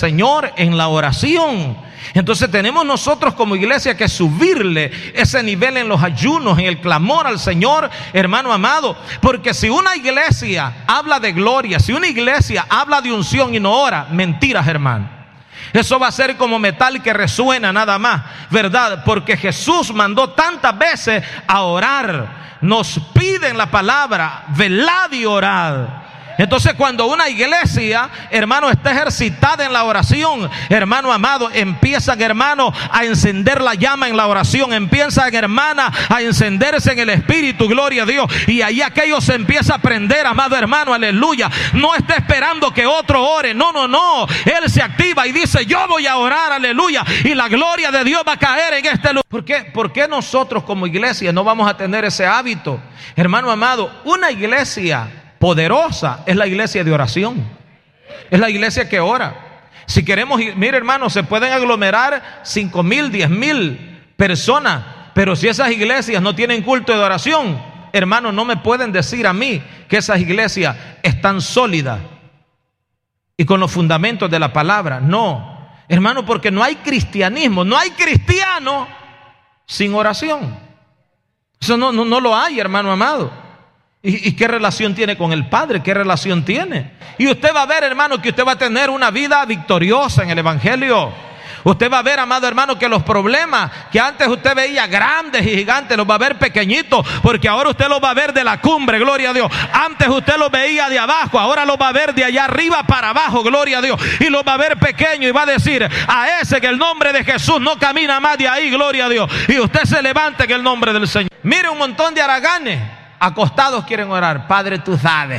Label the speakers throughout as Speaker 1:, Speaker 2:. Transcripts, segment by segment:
Speaker 1: Señor en la oración. Entonces tenemos nosotros como iglesia que subirle ese nivel en los ayunos, en el clamor al Señor, hermano amado. Porque si una iglesia habla de gloria, si una iglesia habla de unción y no ora, mentiras, hermano. Eso va a ser como metal que resuena nada más, ¿verdad? Porque Jesús mandó tantas veces a orar. Nos pide en la palabra, velad y orad. Entonces cuando una iglesia, hermano, está ejercitada en la oración, hermano amado, empiezan, hermano, a encender la llama en la oración, empiezan, hermana, a encenderse en el Espíritu, gloria a Dios, y ahí aquello se empieza a prender, amado hermano, aleluya. No está esperando que otro ore, no, él se activa y dice, yo voy a orar, aleluya, y la gloria de Dios va a caer en este lugar. ¿Por qué nosotros como iglesia no vamos a tener ese hábito? Hermano amado, una iglesia poderosa es la iglesia de oración, es la iglesia que ora. Si queremos, mire hermano, se pueden aglomerar 5,000, 10,000 personas, pero si esas iglesias no tienen culto de oración, hermano, no me pueden decir a mí que esas iglesias están sólidas y con los fundamentos de la palabra. No, hermano, porque no hay cristianismo, no hay cristiano sin oración. Eso no lo hay, hermano amado. ¿Y qué relación tiene con el Padre? ¿Qué relación tiene? Y usted va a ver, hermano, que usted va a tener una vida victoriosa en el Evangelio. Usted va a ver, amado hermano, que los problemas que antes usted veía grandes y gigantes, los va a ver pequeñitos, porque ahora usted los va a ver de la cumbre, gloria a Dios. Antes usted los veía de abajo, ahora los va a ver de allá arriba para abajo, gloria a Dios. Y los va a ver pequeños y va a decir, a ese que el nombre de Jesús no camina más de ahí, gloria a Dios. Y usted se levanta en el nombre del Señor. Mire, un montón de haraganes acostados quieren orar. Padre, tú sabes.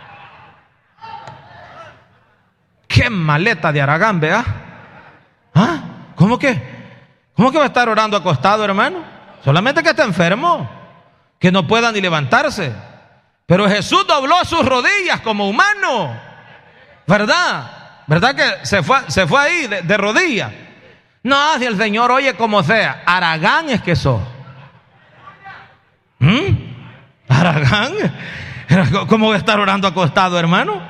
Speaker 1: Qué maleta de haragán, vea. ¿Ah? ¿Cómo que va a estar orando acostado, hermano? Solamente que está enfermo, que no pueda ni levantarse. Pero Jesús dobló sus rodillas como humano, ¿verdad? ¿Verdad que se fue ahí de rodillas? No, si el Señor oye como sea, haragán es que sos. ¿Haragán? ¿Cómo va a estar orando acostado, hermano?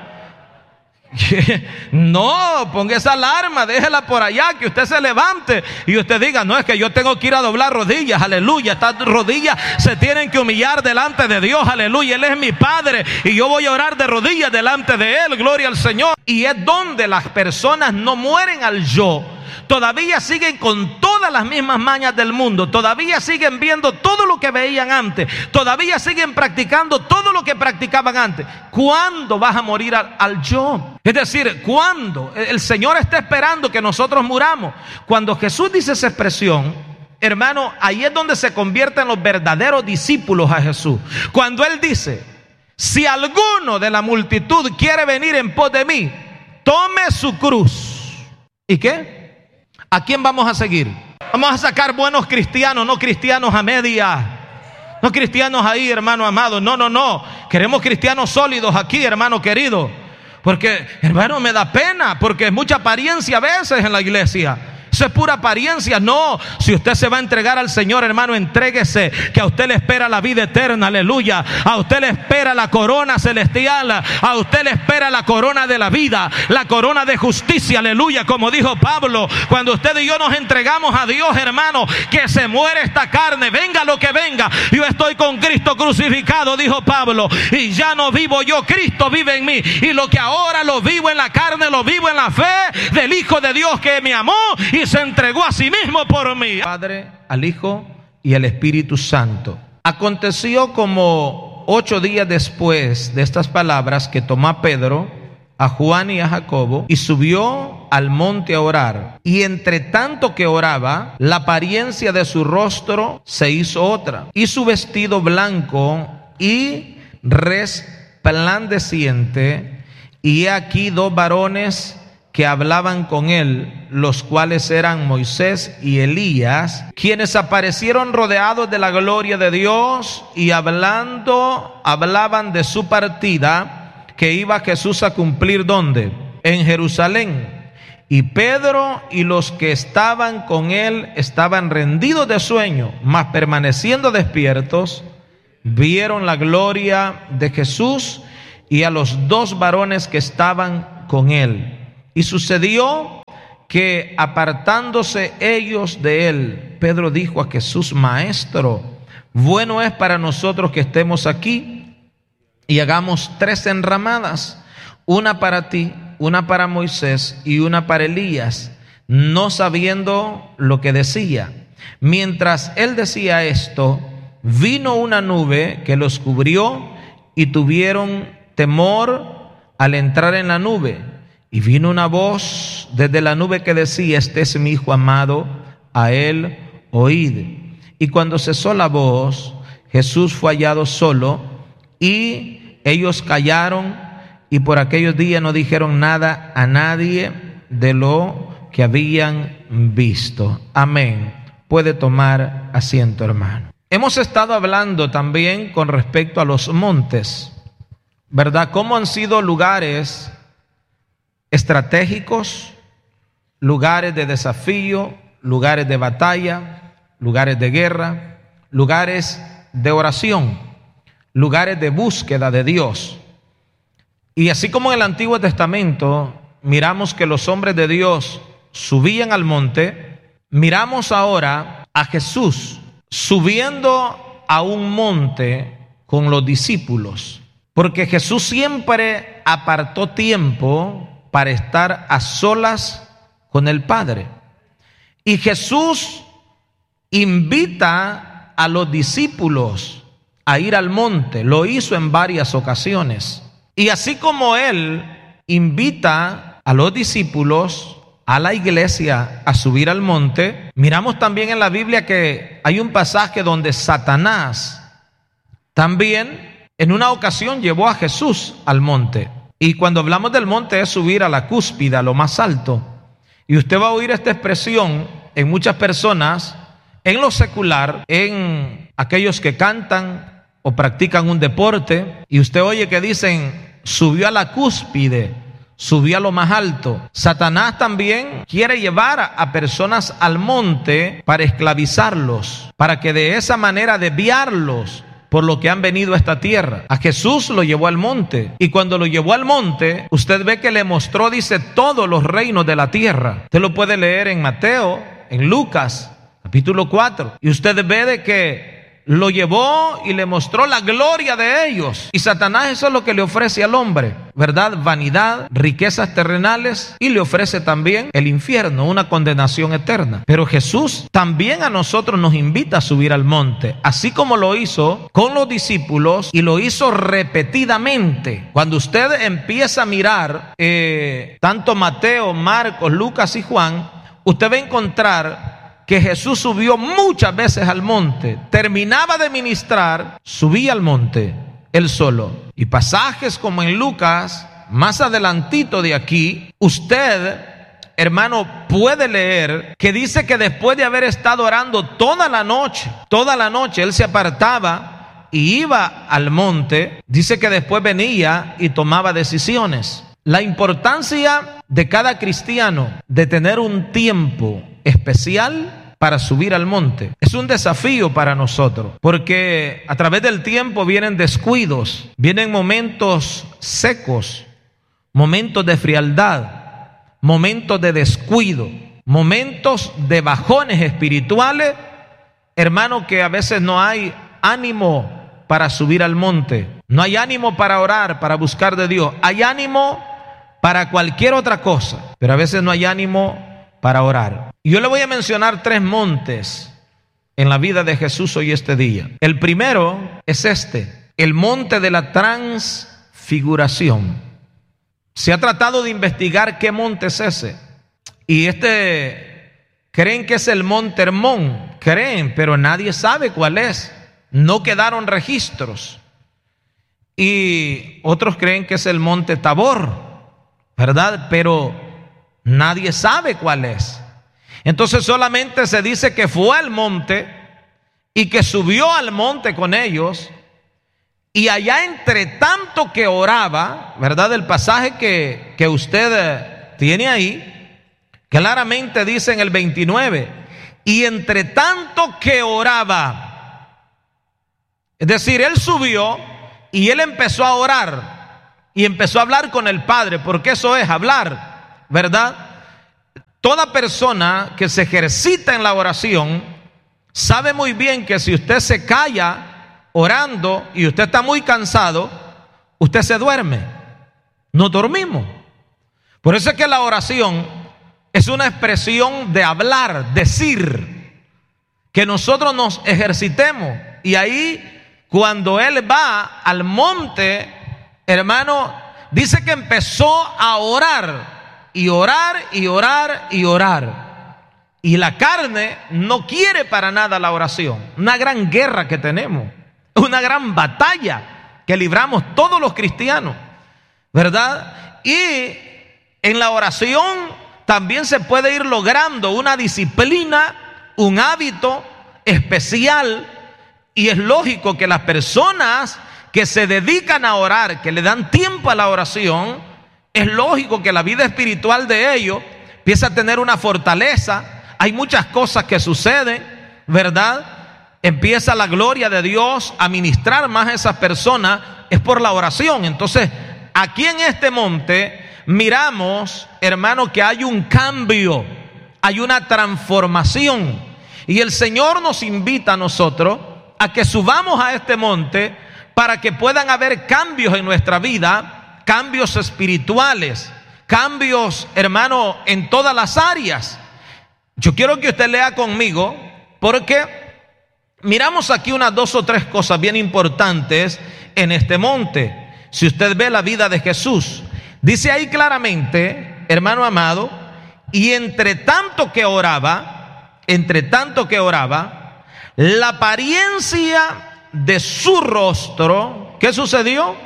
Speaker 1: No, ponga esa alarma, déjela por allá, que usted se levante y usted diga, no, es que yo tengo que ir a doblar rodillas, aleluya. Estas rodillas se tienen que humillar delante de Dios, aleluya. Él es mi Padre y yo voy a orar de rodillas delante de Él, gloria al Señor. Y es donde las personas no mueren al yo. Todavía siguen con todas las mismas mañas del mundo, todavía siguen viendo todo lo que veían antes, todavía siguen practicando todo lo que practicaban antes. ¿Cuándo vas a morir al yo? Es decir, ¿cuándo? El Señor está esperando que nosotros muramos. Cuando Jesús dice esa expresión, hermano, ahí es donde se convierten los verdaderos discípulos a Jesús. Cuando Él dice, si alguno de la multitud quiere venir en pos de mí, tome su cruz. ¿Y qué? ¿A quién vamos a seguir? Vamos a sacar buenos cristianos, no cristianos a media, no cristianos ahí, hermano amado. No. Queremos cristianos sólidos aquí, hermano querido. Porque, hermano, me da pena, porque es mucha apariencia a veces en la iglesia. Eso es pura apariencia. No, si usted se va a entregar al Señor, hermano, entréguese, que a usted le espera la vida eterna, aleluya. A usted le espera la corona celestial, a usted le espera la corona de la vida, la corona de justicia, aleluya. Como dijo Pablo, cuando usted y yo nos entregamos a Dios, hermano, que se muere esta carne, venga lo que venga, yo estoy con Cristo crucificado, dijo Pablo, y ya no vivo yo, Cristo vive en mí, y lo que ahora lo vivo en la carne, lo vivo en la fe del Hijo de Dios que me amó y se entregó a sí mismo por mí. Padre, al Hijo y al Espíritu Santo. Aconteció como 8 días después de estas palabras que tomó a Pedro, a Juan y a Jacobo y subió al monte a orar. Y entre tanto que oraba, la apariencia de su rostro se hizo otra, y su vestido blanco y resplandeciente. Y he aquí 2 varones que hablaban con él, los cuales eran Moisés y Elías, quienes aparecieron rodeados de la gloria de Dios y hablaban de su partida, que iba Jesús a cumplir ¿dónde? En Jerusalén. Y Pedro y los que estaban con él estaban rendidos de sueño, mas permaneciendo despiertos, vieron la gloria de Jesús y a los 2 varones que estaban con él. Y sucedió que apartándose ellos de él, Pedro dijo a Jesús: Maestro, bueno es para nosotros que estemos aquí y hagamos 3 enramadas, una para ti, una para Moisés y una para Elías, no sabiendo lo que decía. Mientras él decía esto, vino una nube que los cubrió y tuvieron temor al entrar en la nube. Y vino una voz desde la nube que decía: Este es mi Hijo amado, a él oíd. Y cuando cesó la voz, Jesús fue hallado solo, y ellos callaron, y por aquellos días no dijeron nada a nadie de lo que habían visto. Amén. Puede tomar asiento, hermano. Hemos estado hablando también con respecto a los montes, ¿verdad? Cómo han sido lugares estratégicos, lugares de desafío, lugares de batalla, lugares de guerra, lugares de oración, lugares de búsqueda de Dios. Y así como en el Antiguo Testamento miramos que los hombres de Dios subían al monte, miramos ahora a Jesús subiendo a un monte con los discípulos, porque Jesús siempre apartó tiempo para estar a solas con el Padre. Y Jesús invita a los discípulos a ir al monte. Lo hizo en varias ocasiones. Y así como Él invita a los discípulos, a la iglesia, a subir al monte, miramos también en la Biblia que hay un pasaje donde Satanás también en una ocasión llevó a Jesús al monte. Y cuando hablamos del monte es subir a la cúspide, a lo más alto. Y usted va a oír esta expresión en muchas personas, en lo secular, en aquellos que cantan o practican un deporte, y usted oye que dicen: subió a la cúspide, subió a lo más alto. Satanás también quiere llevar a personas al monte para esclavizarlos, para que de esa manera desviarlos por lo que han venido a esta tierra. A Jesús lo llevó al monte, y cuando lo llevó al monte, usted ve que le mostró, dice, todos los reinos de la tierra. Usted lo puede leer en Mateo, en Lucas, capítulo 4, y usted ve de que lo llevó y le mostró la gloria de ellos. Y Satanás eso es lo que le ofrece al hombre, ¿verdad? Vanidad, riquezas terrenales, y le ofrece también el infierno, una condenación eterna. Pero Jesús también a nosotros nos invita a subir al monte, así como lo hizo con los discípulos, y lo hizo repetidamente. Cuando usted empieza a mirar tanto Mateo, Marcos, Lucas y Juan, usted va a encontrar que Jesús subió muchas veces al monte. Terminaba de ministrar, subía al monte él solo. Y pasajes como en Lucas, más adelantito de aquí, usted, hermano, puede leer que dice que después de haber estado orando toda la noche, él se apartaba y iba al monte. Dice que después venía y tomaba decisiones. La importancia de cada cristiano de tener un tiempo especial para subir al monte es un desafío para nosotros, porque a través del tiempo vienen descuidos, vienen momentos secos, momentos de frialdad, momentos de descuido, momentos de bajones espirituales, hermano, que a veces no hay ánimo para subir al monte, no hay ánimo para orar, para buscar de Dios, hay ánimo para cualquier otra cosa, pero a veces no hay ánimo para orar. Yo le voy a mencionar 3 montes en la vida de Jesús hoy este día. El primero es el monte de la transfiguración. Se ha tratado de investigar qué monte es ese, y creen que es el monte Hermón, pero nadie sabe cuál es, no quedaron registros. Y otros creen que es el monte Tabor, ¿verdad? Pero nadie sabe cuál es. Entonces solamente se dice que fue al monte y que subió al monte con ellos, y allá entre tanto que oraba, ¿verdad? El pasaje que usted tiene ahí, claramente dice en el 29, y entre tanto que oraba, es decir, él subió y él empezó a orar y empezó a hablar con el Padre, porque eso es hablar, ¿verdad? toda persona que se ejercita en la oración sabe muy bien que si usted se calla orando y usted está muy cansado, usted se duerme. No dormimos. Por eso es que la oración es una expresión de hablar, decir, que nosotros nos ejercitemos. Y ahí, cuando él va al monte, hermano, dice que empezó a orar, y orar, y orar, y orar. Y la carne no quiere para nada la oración. Una gran guerra que tenemos, una gran batalla que libramos todos los cristianos, ¿verdad? Y en la oración también se puede ir logrando una disciplina, un hábito especial. Y es lógico que las personas que se dedican a orar, que le dan tiempo a la oración, es lógico que la vida espiritual de ellos empieza a tener una fortaleza. Hay muchas cosas que suceden, ¿verdad? Empieza la gloria de Dios a ministrar más a esas personas, es por la oración. Entonces, aquí en este monte miramos, hermano, que hay un cambio, hay una transformación. Y el Señor nos invita a nosotros a que subamos a este monte para que puedan haber cambios en nuestra vida, cambios espirituales, cambios, hermano, en todas las áreas. Yo quiero que usted lea conmigo, porque miramos aquí unas 2 o 3 cosas bien importantes en este monte. Si usted ve la vida de Jesús, dice ahí claramente, hermano amado, y entre tanto que oraba, la apariencia de su rostro, ¿qué sucedió?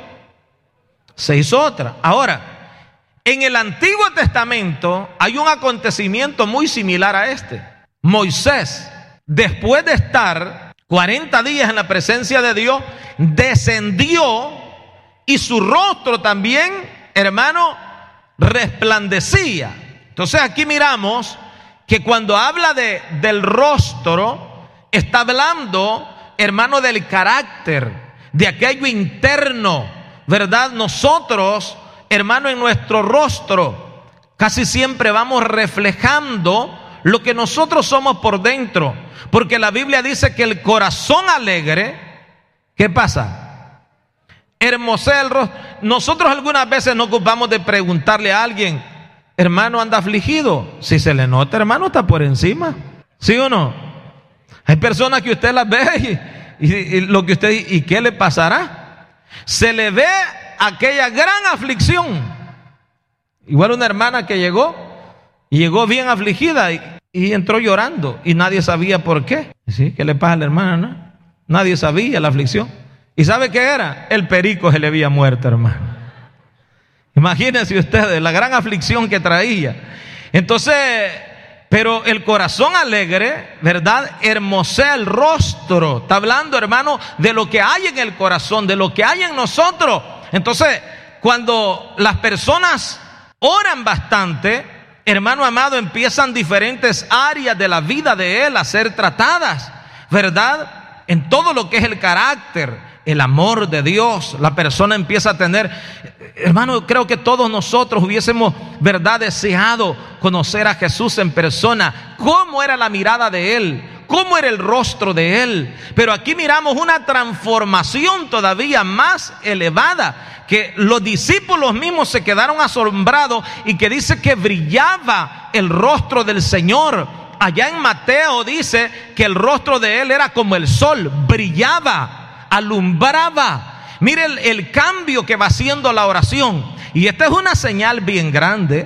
Speaker 1: Se hizo otra. Ahora, en el Antiguo Testamento hay un acontecimiento muy similar a este. Moisés, después de estar 40 días en la presencia de Dios, descendió y su rostro también, hermano, resplandecía. Entonces aquí miramos que cuando habla del rostro, está hablando, hermano, del carácter, de aquello interno, ¿verdad? Nosotros, hermano, en nuestro rostro casi siempre vamos reflejando lo que nosotros somos por dentro, porque la Biblia dice que el corazón alegre, ¿qué pasa? Hermosea el rostro. Nosotros algunas veces nos ocupamos de preguntarle a alguien, hermano, ¿anda afligido? Si se le nota, hermano, está por encima, ¿sí o no? Hay personas que usted las ve y lo que usted, ¿y qué le pasará? Se le ve aquella gran aflicción. Igual una hermana que llegó bien afligida y entró llorando y nadie sabía por qué. ¿Sí? ¿Qué le pasa a la hermana? ¿No? Nadie sabía la aflicción. ¿Y sabe qué era? El perico se le había muerto, hermano. Imagínense ustedes la gran aflicción que traía. Entonces, pero el corazón alegre, ¿verdad?, hermosea el rostro. Está hablando, hermano, de lo que hay en el corazón, de lo que hay en nosotros. Entonces, cuando las personas oran bastante, hermano amado, empiezan diferentes áreas de la vida de él a ser tratadas, ¿verdad? En todo lo que es el carácter, el amor de Dios, la persona empieza a tener, hermano, creo que todos nosotros hubiésemos, ¿verdad?, deseado conocer a Jesús en persona. ¿Cómo era la mirada de él? ¿Cómo era el rostro de él? Pero aquí miramos una transformación todavía más elevada, que los discípulos mismos se quedaron asombrados y que dice que brillaba el rostro del Señor. Allá en Mateo dice que el rostro de él era como el sol, brillaba, alumbraba. Mire el cambio que va haciendo la oración. Y esta es una señal bien grande,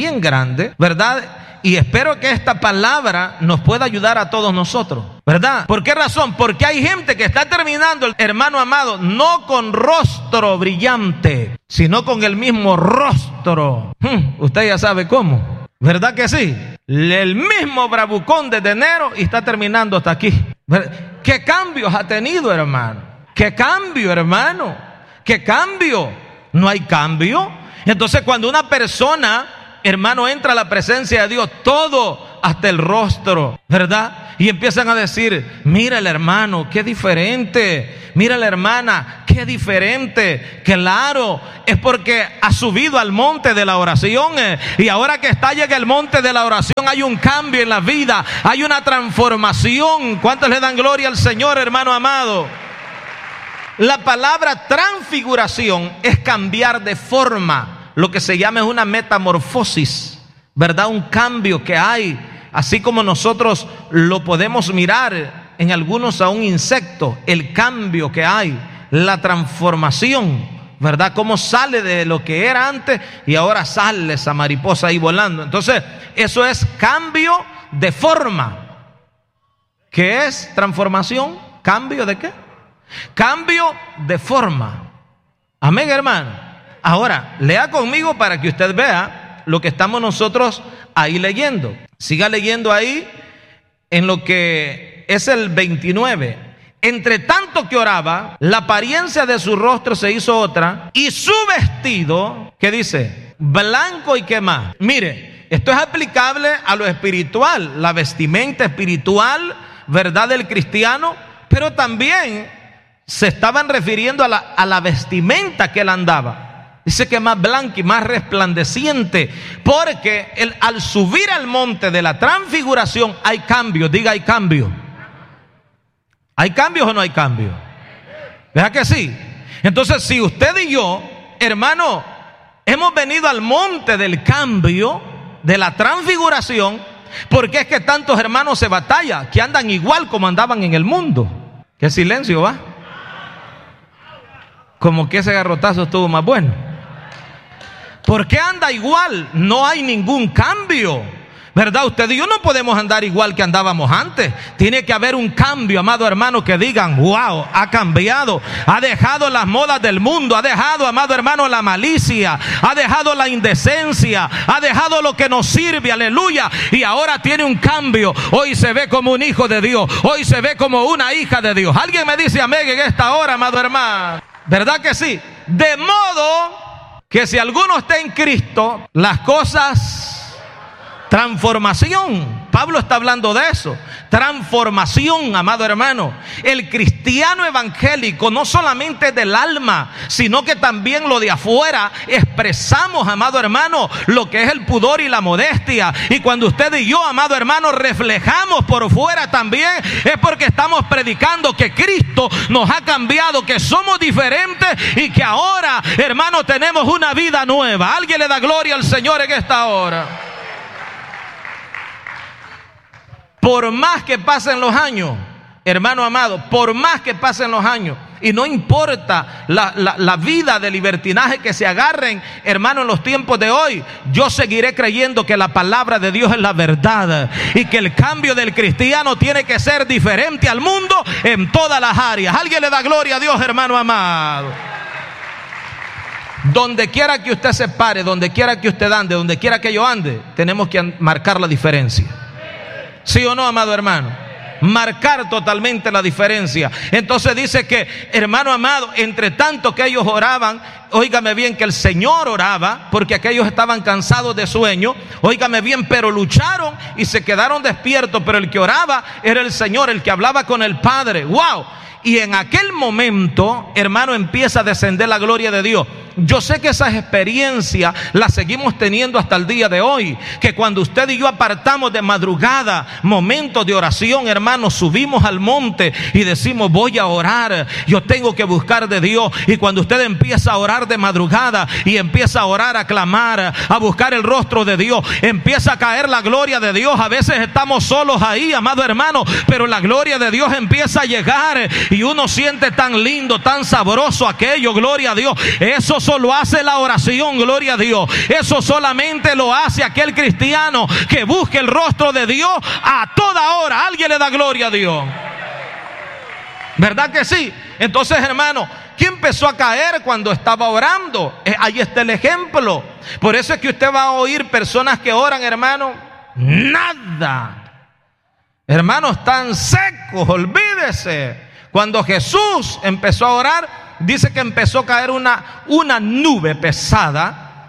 Speaker 1: ¿verdad? Y espero que esta palabra nos pueda ayudar a todos nosotros, ¿verdad? ¿Por qué razón? Porque hay gente que está terminando, hermano amado, no con rostro brillante, sino con el mismo rostro. Usted ya sabe cómo, ¿verdad que sí? El mismo bravucón desde enero y está terminando hasta aquí. ¿Qué cambios ha tenido, hermano? ¿Qué cambio, hermano? ¿Qué cambio? No hay cambio. Entonces, cuando una persona, hermano, entra a la presencia de Dios, todo, hasta el rostro, ¿verdad?, y empiezan a decir: mira el hermano, qué diferente, mira la hermana, qué diferente. Claro, es porque ha subido al monte de la oración, y ahora que está en el monte de la oración hay un cambio en la vida, hay una transformación. ¿Cuántos le dan gloria al Señor, hermano amado? La palabra transfiguración es cambiar de forma, lo que se llama es una metamorfosis, ¿verdad? Un cambio que hay. Así como nosotros lo podemos mirar en algunos a un insecto, el cambio que hay, la transformación, ¿verdad? Cómo sale de lo que era antes y ahora sale esa mariposa ahí volando. Entonces, eso es cambio de forma. ¿Qué es transformación? ¿Cambio de qué? Cambio de forma. Amén, hermano. Ahora, lea conmigo para que usted vea lo que estamos nosotros ahí leyendo. Siga leyendo ahí en lo que es el 29. Entre tanto que oraba, la apariencia de su rostro se hizo otra, y su vestido, ¿qué dice? Blanco. ¿Y qué más? Mire, esto es aplicable a lo espiritual, la vestimenta espiritual, ¿verdad?, del cristiano, pero también se estaban refiriendo a la vestimenta que él andaba. Dice que más blanca y más resplandeciente, porque al subir al monte de la transfiguración hay cambios. Diga, hay cambio. ¿Hay cambios o no hay cambios? ¿Verdad que sí? Entonces, si usted y yo, hermano, hemos venido al monte del cambio, de la transfiguración, porque es que tantos hermanos se batalla, que andan igual como andaban en el mundo. ¿Qué silencio va? Como que ese garrotazo estuvo más bueno. ¿Por qué anda igual? No hay ningún cambio, ¿verdad? Usted y yo no podemos andar igual que andábamos antes. Tiene que haber un cambio, amado hermano, que digan: wow, ha cambiado, ha dejado las modas del mundo, ha dejado, amado hermano, la malicia, ha dejado la indecencia, ha dejado lo que nos sirve, aleluya, y ahora tiene un cambio. Hoy se ve como un hijo de Dios, hoy se ve como una hija de Dios. Alguien me dice amén en esta hora, amado hermano. ¿Verdad que sí? De modo que si alguno está en Cristo, las cosas, transformación. Pablo está hablando de eso, transformación, amado hermano. El cristiano evangélico no solamente del alma, sino que también lo de afuera. Expresamos, amado hermano, lo que es el pudor y la modestia. Y cuando usted y yo, amado hermano, reflejamos por fuera también, es porque estamos predicando que Cristo nos ha cambiado, que somos diferentes y que ahora, hermano, tenemos una vida nueva. Alguien le da gloria al Señor en esta hora. Por más que pasen los años, hermano amado, por más que pasen los años, y no importa la vida de libertinaje que se agarren, hermano, en los tiempos de hoy, yo seguiré creyendo que la palabra de Dios es la verdad y que el cambio del cristiano tiene que ser diferente al mundo en todas las áreas. Alguien le da gloria a Dios, hermano amado. Donde quiera que usted se pare, donde quiera que usted ande, donde quiera que yo ande, tenemos que marcar la diferencia. ¿Sí o no, amado hermano? Marcar totalmente la diferencia. Entonces dice que, hermano amado, entre tanto que ellos oraban, óigame bien, que el Señor oraba, porque aquellos estaban cansados de sueño, óigame bien, pero lucharon y se quedaron despiertos, pero el que oraba era el Señor, el que hablaba con el Padre. ¡Wow! Y en aquel momento, hermano, empieza a descender la gloria de Dios. Yo sé que esas experiencias las seguimos teniendo hasta el día de hoy, que cuando usted y yo apartamos de madrugada momentos de oración, hermano, subimos al monte y decimos: voy a orar, yo tengo que buscar de Dios. Y cuando usted empieza a orar de madrugada y empieza a orar, a clamar, a buscar el rostro de Dios, empieza a caer la gloria de Dios. A veces estamos solos ahí, amado hermano, pero la gloria de Dios empieza a llegar y uno siente tan lindo, tan sabroso aquello, gloria a Dios. Eso solo hace la oración, gloria a Dios. Eso solamente lo hace aquel cristiano que busque el rostro de Dios a toda hora. Alguien le da gloria a Dios. ¿Verdad que sí? Entonces, hermano, ¿quién empezó a caer cuando estaba orando? Ahí está el ejemplo. Por eso es que usted va a oír personas que oran, hermano, nada. Hermanos, están secos, olvídese. Cuando Jesús empezó a orar, dice que empezó a caer una nube pesada,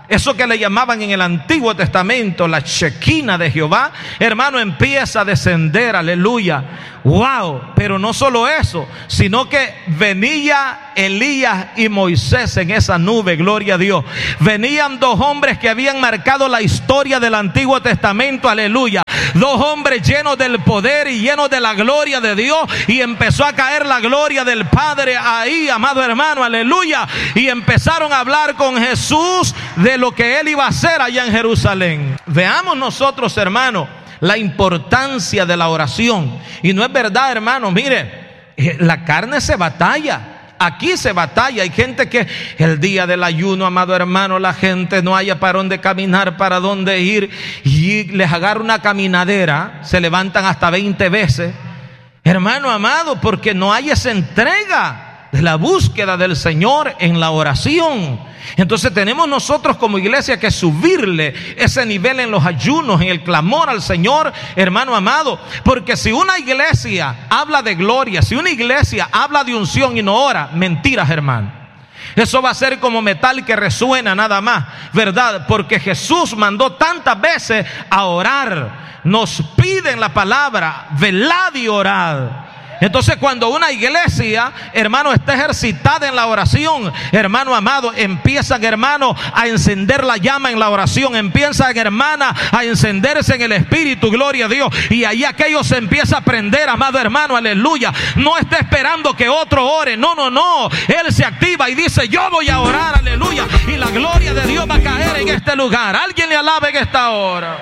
Speaker 1: eso que le llamaban en el Antiguo Testamento la Shekinah de Jehová, hermano, empieza a descender, aleluya. Wow, pero no solo eso, sino que venía Elías y Moisés en esa nube, gloria a Dios. Venían dos hombres que habían marcado la historia del Antiguo Testamento, aleluya. Dos hombres llenos del poder y llenos de la gloria de Dios, y empezó a caer la gloria del Padre ahí, amado hermano, aleluya. Y empezaron a hablar con Jesús de lo que Él iba a hacer allá en Jerusalén. Veamos nosotros, hermano, la importancia de la oración. Y no es verdad, hermano, mire, la carne se batalla. Aquí se batalla. Hay gente que el día del ayuno, amado hermano, la gente no haya para dónde caminar, para dónde ir, y les agarra una caminadera, se levantan hasta 20 veces, hermano amado, porque no hay esa entrega de la búsqueda del Señor en la oración. Entonces tenemos nosotros como iglesia que subirle ese nivel en los ayunos, en el clamor al Señor, hermano amado. Porque si una iglesia habla de gloria, si una iglesia habla de unción y no ora, mentiras, hermano. Eso va a ser como metal que resuena nada más, ¿verdad? Porque Jesús mandó tantas veces a orar. Nos piden la palabra, velad y orad. Entonces cuando una iglesia, hermano, está ejercitada en la oración, hermano amado, empiezan, hermano, a encender la llama en la oración, empiezan, hermana, a encenderse en el Espíritu, gloria a Dios, y ahí aquello se empieza a prender, amado hermano, aleluya. No está esperando que otro ore, no, Él se activa y dice, yo voy a orar, aleluya, y la gloria de Dios va a caer en este lugar. Alguien le alabe en esta hora.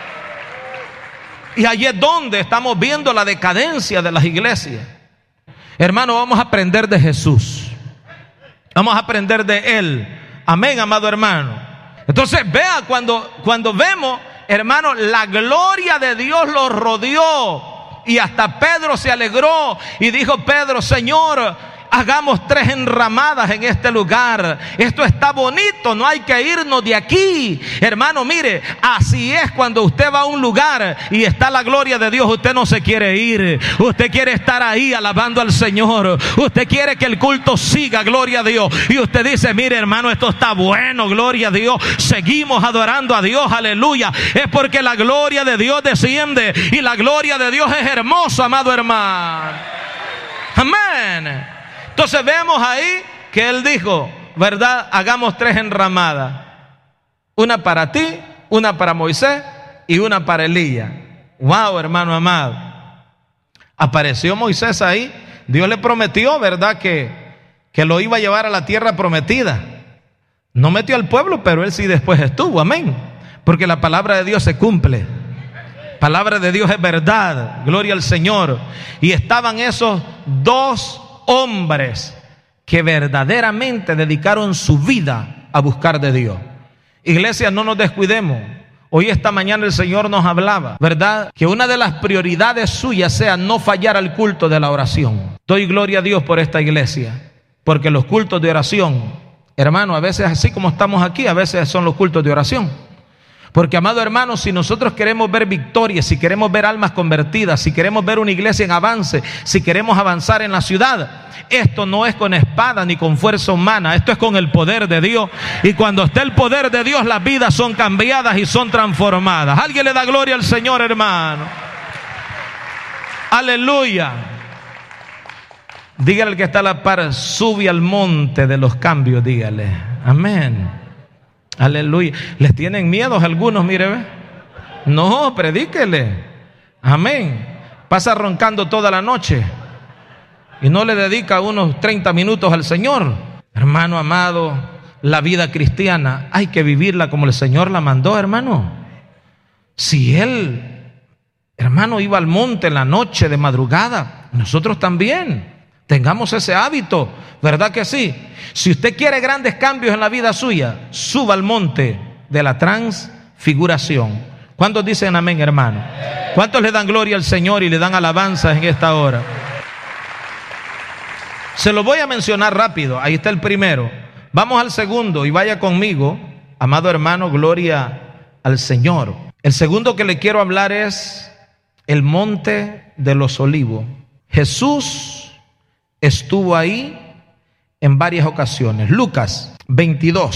Speaker 1: Y allí es donde estamos viendo la decadencia de las iglesias. Hermano, vamos a aprender de Jesús. Vamos a aprender de Él. Amén, amado hermano. Entonces vea, cuando vemos, hermano, la gloria de Dios los rodeó. Y hasta Pedro se alegró y dijo, Pedro, Señor, hagamos 3 enramadas en este lugar. Esto está bonito, no hay que irnos de aquí. Hermano, mire, así es cuando usted va a un lugar y está la gloria de Dios. Usted no se quiere ir, usted quiere estar ahí alabando al Señor. Usted quiere que el culto siga, gloria a Dios. Y usted dice, mire hermano, esto está bueno, gloria a Dios. Seguimos adorando a Dios, aleluya. Es porque la gloria de Dios desciende y la gloria de Dios es hermosa, amado hermano. Amén. Entonces vemos ahí que Él dijo, ¿verdad? Hagamos 3 enramadas. Una para ti, una para Moisés y una para Elías. Wow, hermano amado. Apareció Moisés ahí. Dios le prometió, ¿verdad? Que lo iba a llevar a la tierra prometida. No metió al pueblo, pero él sí después estuvo. Amén. Porque la palabra de Dios se cumple. Palabra de Dios es verdad. Gloria al Señor. Y estaban esos 2 hombres que verdaderamente dedicaron su vida a buscar de Dios. Iglesia, no nos descuidemos. Hoy esta mañana el Señor nos hablaba, ¿verdad? Que una de las prioridades suyas sea no fallar al culto de la oración. Doy gloria a Dios por esta iglesia, porque los cultos de oración, hermano, a veces así como estamos aquí, a veces son los cultos de oración. Porque, amado hermano, si nosotros queremos ver victorias, si queremos ver almas convertidas, si queremos ver una iglesia en avance, si queremos avanzar en la ciudad, esto no es con espada ni con fuerza humana, esto es con el poder de Dios. Y cuando esté el poder de Dios, las vidas son cambiadas y son transformadas. Alguien le da gloria al Señor, hermano. Aleluya. Dígale al que está a la par, sube al monte de los cambios, dígale. Amén. Aleluya. ¿Les tienen miedos algunos? Mire, ¿ve? No, predíquele. Amén. Pasa roncando toda la noche y no le dedica unos 30 minutos al Señor. Hermano amado, la vida cristiana hay que vivirla como el Señor la mandó, hermano. Si Él, hermano, iba al monte en la noche de madrugada, nosotros también tengamos ese hábito, ¿verdad que sí? Si usted quiere grandes cambios en la vida suya, suba al monte de la transfiguración. ¿Cuántos dicen amén, hermano? ¿Cuántos le dan gloria al Señor y le dan alabanzas en esta hora? Se lo voy a mencionar rápido. Ahí está el primero. Vamos al segundo y vaya conmigo, amado hermano, gloria al Señor. El segundo que le quiero hablar es el monte de los olivos. Jesús estuvo ahí en varias ocasiones. Lucas 22,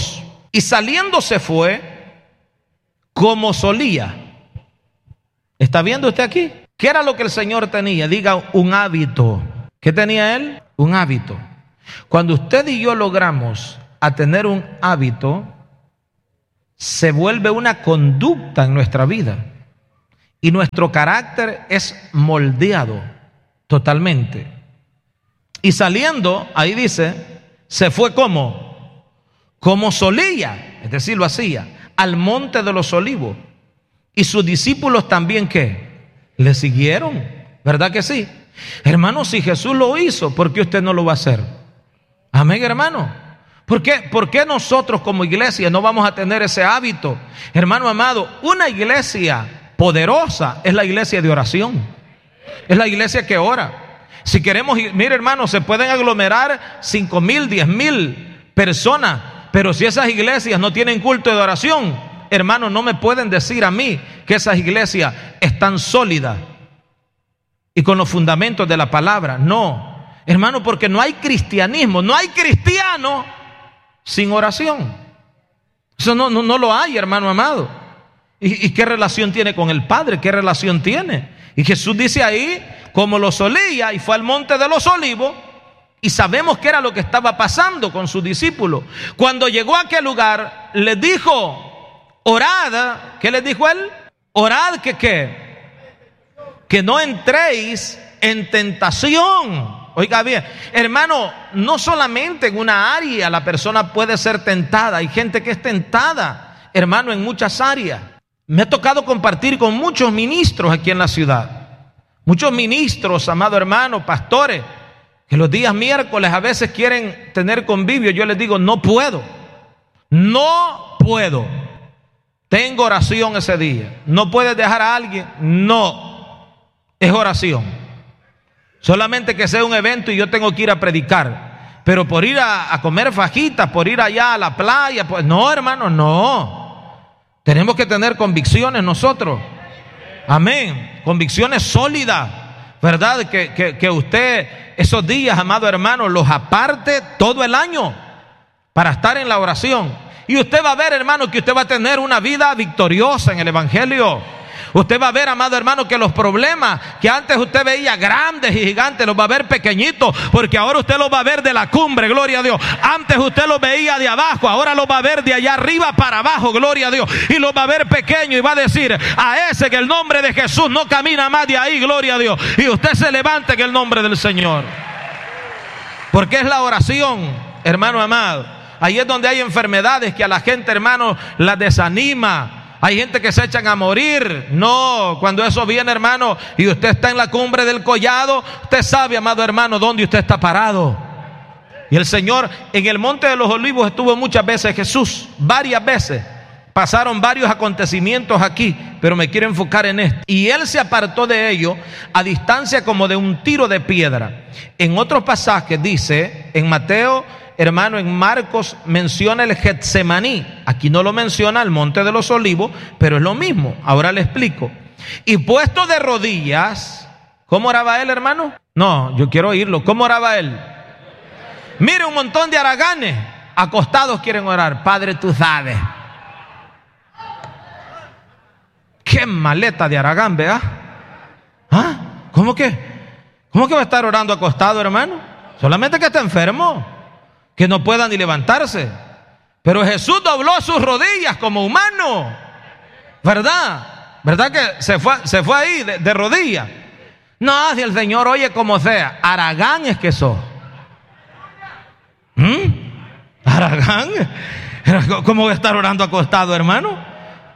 Speaker 1: Y saliendo se fue como solía. ¿Está viendo usted aquí? ¿Qué era lo que el Señor tenía? Diga, un hábito. ¿Qué tenía Él? Un hábito. Cuando usted y yo logramos a tener un hábito, se vuelve una conducta en nuestra vida. Y nuestro carácter es moldeado totalmente. Y saliendo, ahí dice, se fue como solía, es decir, lo hacía, al monte de los olivos. Y sus discípulos también, ¿qué? Le siguieron, ¿verdad que sí? Hermano, si Jesús lo hizo, ¿por qué usted no lo va a hacer? Amén, hermano. ¿Por qué nosotros como iglesia no vamos a tener ese hábito? Hermano amado, una iglesia poderosa es la iglesia de oración. Es la iglesia que ora. Si queremos, mire hermano, se pueden aglomerar 5,000, 10,000 personas, pero si esas iglesias no tienen culto de oración, hermano, no me pueden decir a mí que esas iglesias están sólidas y con los fundamentos de la palabra. No, hermano, porque no hay cristianismo, no hay cristiano sin oración. Eso no lo hay, hermano amado. ¿Y qué relación tiene con el Padre? ¿Qué relación tiene? Y Jesús dice ahí, como lo solía, y fue al monte de los olivos, y sabemos qué era lo que estaba pasando con sus discípulos. Cuando llegó a aquel lugar, les dijo, orad. ¿Qué les dijo él? Orad que ¿qué? Que no entréis en tentación. Oiga bien, hermano, no solamente en una área la persona puede ser tentada. Hay gente que es tentada, hermano, en muchas áreas. Me ha tocado compartir con muchos ministros aquí en la ciudad. Muchos ministros, amado hermano, pastores, que los días miércoles a veces quieren tener convivio. Yo les digo, no puedo. Tengo oración ese día. ¿No puedes dejar a alguien? No, es oración. Solamente que sea un evento y yo tengo que ir a predicar. Pero por ir a comer fajitas, por ir allá a la playa, pues no, hermano, no. Tenemos que tener convicciones nosotros. Amén. Convicciones sólidas, ¿verdad? Que usted esos días, amado hermano, los aparte todo el año para estar en la oración. Y usted va a ver, hermano, que usted va a tener una vida victoriosa en el evangelio. Usted va a ver, amado hermano, que los problemas que antes usted veía grandes y gigantes, los va a ver pequeñitos, porque ahora usted los va a ver de la cumbre, gloria a Dios. Antes usted los veía de abajo, ahora los va a ver de allá arriba para abajo, gloria a Dios. Y los va a ver pequeños y va a decir, a ese que el nombre de Jesús no camina más de ahí, gloria a Dios. Y usted se levanta en el nombre del Señor. Porque es la oración, hermano amado. Ahí es donde hay enfermedades que a la gente, hermano, la desanima. Hay gente que se echan a morir. No, cuando eso viene, hermano, y usted está en la cumbre del collado, usted sabe, amado hermano, dónde usted está parado. Y el Señor en el monte de los olivos estuvo muchas veces Jesús, varias veces. Pasaron varios acontecimientos aquí, pero me quiero enfocar en esto. Y él se apartó de ellos a distancia como de un tiro de piedra. En otros pasajes dice, en Mateo, hermano, en Marcos menciona el Getsemaní. Aquí no lo menciona, el monte de los olivos, pero es lo mismo. Ahora le explico. Y puesto de rodillas, ¿cómo oraba él, hermano? No, yo quiero oírlo. ¿Cómo oraba él? Mire, un montón de haraganes acostados quieren orar. Padre, tú sabes. Qué maleta de haragán, ¿vea? ¿Ah? ¿Cómo que va a estar orando acostado, hermano? Solamente que está enfermo, que no pueda ni levantarse. Pero Jesús dobló sus rodillas como humano, ¿verdad? ¿Verdad que se fue ahí de rodillas? No, si el Señor oye como sea, haragán es que sos. ¿Haragán? ¿Cómo va a estar orando acostado, hermano?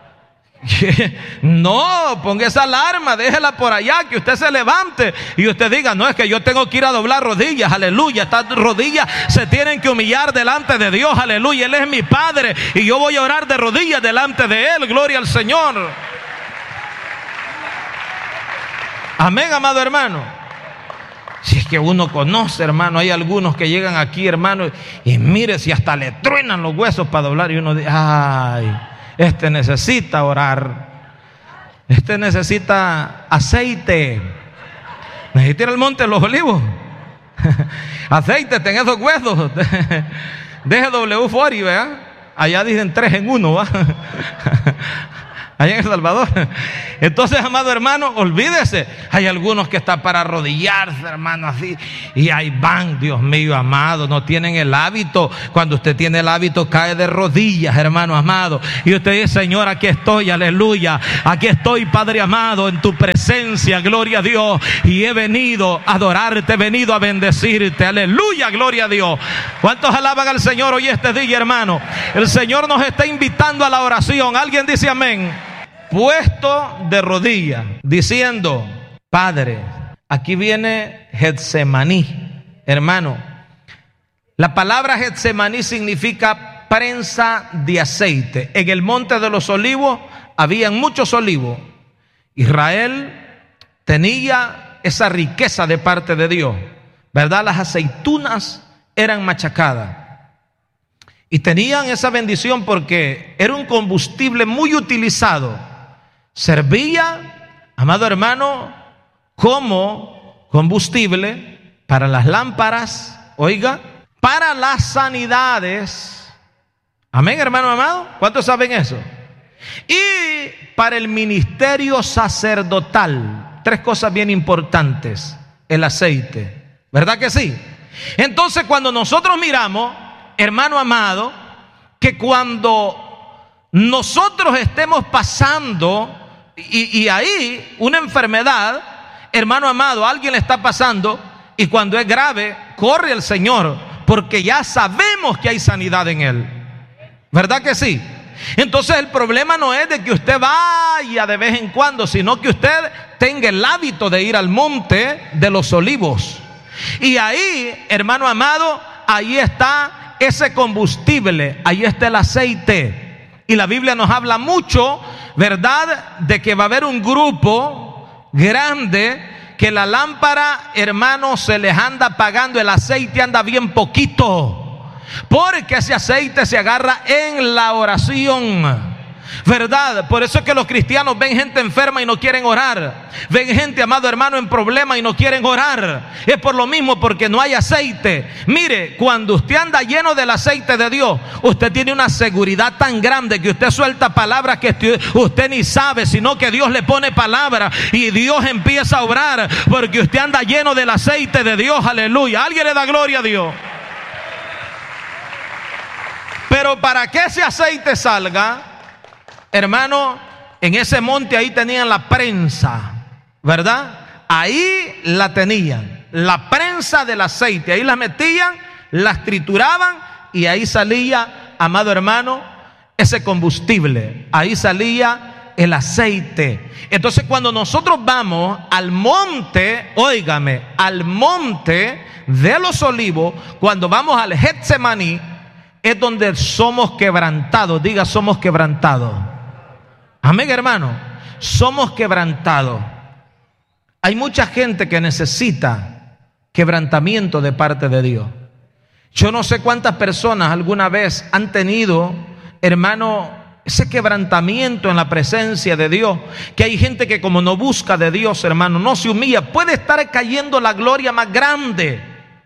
Speaker 1: No, ponga esa alarma, déjela por allá, que usted se levante y usted diga, no, es que yo tengo que ir a doblar rodillas, aleluya. Estas rodillas se tienen que humillar delante de Dios, aleluya. Él es mi Padre y yo voy a orar de rodillas delante de Él, gloria al Señor. Amén, amado hermano. Si es que uno conoce, hermano, hay algunos que llegan aquí, hermano, y mire si hasta le truenan los huesos para doblar y uno dice, ay, este necesita orar, este necesita aceite, necesita ir al monte de los olivos, aceite en esos huesos, deje W40, ¿verdad? Allá dicen 3 en 1, ¿va? Allá en El Salvador. Entonces, amado hermano, olvídese. Hay algunos que están para arrodillarse, hermano, así. Y ahí van, Dios mío, amado. No tienen el hábito. Cuando usted tiene el hábito, cae de rodillas, hermano amado. Y usted dice: Señor, aquí estoy, aleluya. Aquí estoy, Padre amado, en tu presencia, gloria a Dios. Y he venido a adorarte, he venido a bendecirte, aleluya, gloria a Dios. ¿Cuántos alaban al Señor hoy este día, hermano? El Señor nos está invitando a la oración. ¿Alguien dice amén? Puesto de rodillas, diciendo: Padre. Aquí viene Getsemaní, hermano. La palabra Getsemaní significa prensa de aceite. En el monte de los olivos habían muchos olivos. Israel tenía esa riqueza de parte de Dios, ¿verdad? Las aceitunas eran machacadas y tenían esa bendición porque era un combustible muy utilizado. Servía, amado hermano, como combustible para las lámparas, oiga, para las sanidades. Amén, hermano amado. ¿Cuántos saben eso? Y para el ministerio sacerdotal. 3 cosas bien importantes. El aceite, ¿verdad que sí? Entonces, cuando nosotros miramos, hermano amado, que cuando nosotros estemos pasando y ahí una enfermedad, hermano amado, alguien le está pasando, y cuando es grave, corre al Señor, porque ya sabemos que hay sanidad en Él, ¿verdad que sí? Entonces el problema no es de que usted vaya de vez en cuando, sino que usted tenga el hábito de ir al monte de los olivos. Y ahí, hermano amado, ahí está ese combustible, ahí está el aceite. Y la Biblia nos habla mucho, ¿verdad?, de que va a haber un grupo grande, que la lámpara, hermano, se les anda apagando, el aceite anda bien poquito, porque ese aceite se agarra en la oración, ¿verdad? Por eso es que los cristianos ven gente enferma y no quieren orar. Ven gente, amado hermano, en problemas y no quieren orar. Es por lo mismo, porque no hay aceite. Mire, cuando usted anda lleno del aceite de Dios, usted tiene una seguridad tan grande que usted suelta palabras que usted ni sabe, sino que Dios le pone palabras y Dios empieza a obrar, porque usted anda lleno del aceite de Dios, aleluya. Alguien le da gloria a Dios. Pero para que ese aceite salga, hermano, en ese monte ahí tenían la prensa, ¿verdad? Ahí la tenían, la prensa del aceite. Ahí las metían, las trituraban y ahí salía, amado hermano, ese combustible. Ahí salía el aceite. Entonces, cuando nosotros vamos al monte, óigame, al monte de los olivos, cuando vamos al Getsemaní, es donde somos quebrantados. Diga: somos quebrantados. Amén, hermano. Somos quebrantados. Hay mucha gente que necesita quebrantamiento de parte de Dios. Yo no sé cuántas personas alguna vez han tenido, hermano, ese quebrantamiento en la presencia de Dios. Que hay gente que, como no busca de Dios, hermano, no se humilla, puede estar cayendo la gloria más grande,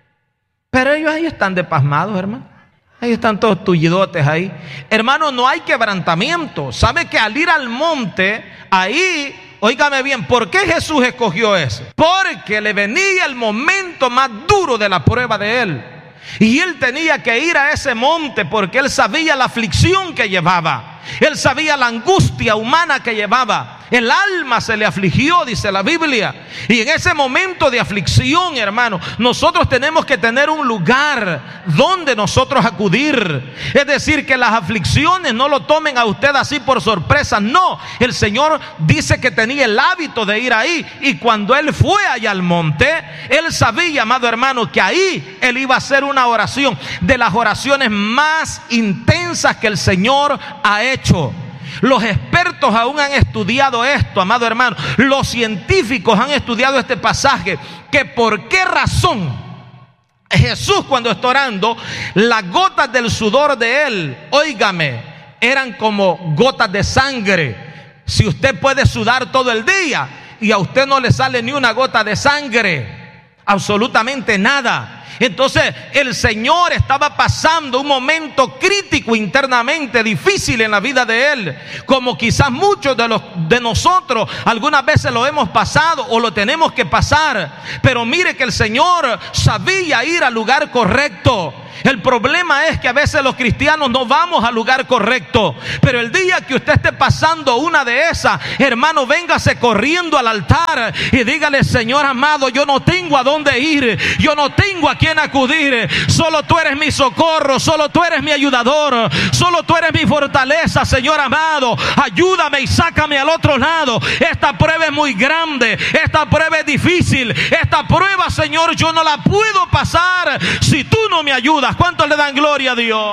Speaker 1: pero ellos ahí están de pasmados, hermano. Ahí están todos tullidotes ahí. Hermano, no hay quebrantamiento. ¿Sabe que al ir al monte, ahí, óigame bien, ¿por qué Jesús escogió eso? Porque le venía el momento más duro de la prueba de él. Y él tenía que ir a ese monte porque él sabía la aflicción que llevaba. Él sabía la angustia humana que llevaba. El alma se le afligió, dice la Biblia. Y en ese momento de aflicción, hermano, nosotros tenemos que tener un lugar donde nosotros acudir. Es decir, que las aflicciones no lo tomen a usted así por sorpresa. No, el Señor dice que tenía el hábito de ir ahí. Y cuando él fue allá al monte, él sabía, amado hermano, que ahí él iba a hacer una oración, de las oraciones más intensas que el Señor ha hecho. Los expertos aún han estudiado esto, amado hermano. Los científicos han estudiado este pasaje, que por qué razón Jesús, cuando está orando, las gotas del sudor de él, óigame, eran como gotas de sangre. Si usted puede sudar todo el día y a usted no le sale ni una gota de sangre, absolutamente nada. Entonces el Señor estaba pasando un momento crítico internamente, difícil en la vida de él, como quizás muchos de nosotros algunas veces lo hemos pasado o lo tenemos que pasar. Pero mire que el Señor sabía ir al lugar correcto. El problema es que a veces los cristianos no vamos al lugar correcto. Pero el día que usted esté pasando una de esas, hermano, véngase corriendo al altar y dígale: Señor amado, yo no tengo a dónde ir, yo no tengo a quién acudir. Solo tú eres mi socorro, solo tú eres mi ayudador, solo tú eres mi fortaleza, Señor amado. Ayúdame y sácame al otro lado. Esta prueba es muy grande, esta prueba es difícil, esta prueba, Señor, yo no la puedo pasar si tú no me ayudas. ¿Cuántos le dan gloria a Dios?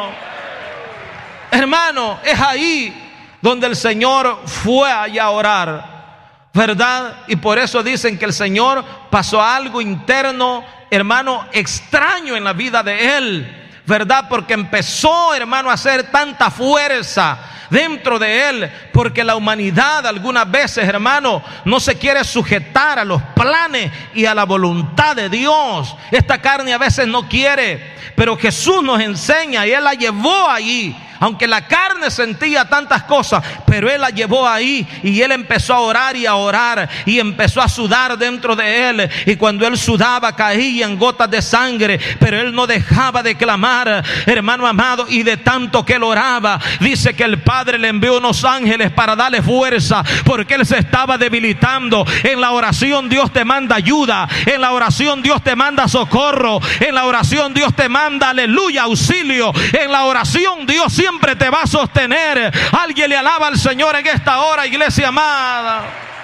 Speaker 1: Hermano, es ahí donde el Señor fue allá a orar, ¿verdad? Y por eso dicen que el Señor pasó algo interno, hermano, extraño en la vida de él, ¿verdad? Porque empezó, hermano, a hacer tanta fuerza dentro de él, porque la humanidad algunas veces, hermano, no se quiere sujetar a los planes y a la voluntad de Dios. Esta carne a veces no quiere, pero Jesús nos enseña y Él la llevó ahí. Aunque la carne sentía tantas cosas, pero Él la llevó ahí y Él empezó a orar y empezó a sudar dentro de Él. Y cuando Él sudaba caían gotas de sangre, pero Él no dejaba de clamar, hermano amado. Y de tanto que Él oraba, dice que el Padre le envió unos ángeles para darle fuerza, porque Él se estaba debilitando. En la oración Dios te manda ayuda, en la oración Dios te manda socorro, en la oración Dios te manda, aleluya, auxilio. En la oración Dios siempre te va a sostener. Alguien le alaba al Señor en esta hora, iglesia amada.